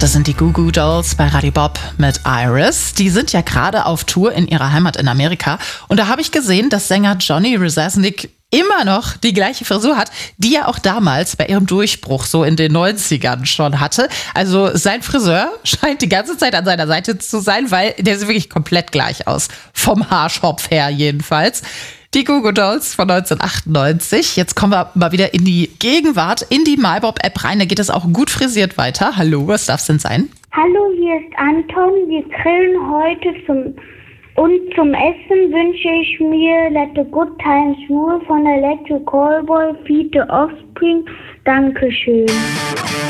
Das sind die Goo Goo Dolls bei Radio Bob mit Iris. Die sind ja gerade auf Tour in ihrer Heimat in Amerika. Und da habe ich gesehen, dass Sänger Johnny Rzeznik immer noch die gleiche Frisur hat, die er auch damals bei ihrem Durchbruch so in den 90ern schon hatte. Also sein Friseur scheint die ganze Zeit an seiner Seite zu sein, weil der sieht wirklich komplett gleich aus. Vom Haarschopf her jedenfalls. Die Goo Goo Dolls von 1998. Jetzt kommen wir mal wieder in die Gegenwart, in die MyBob-App rein. Da geht es auch gut frisiert weiter. Hallo, was darf es denn sein? Hallo, hier ist Anton. Wir grillen heute zum Essen wünsche ich mir Let the Good Times Roll von Electric Callboy, Feed the Offspring. Dankeschön.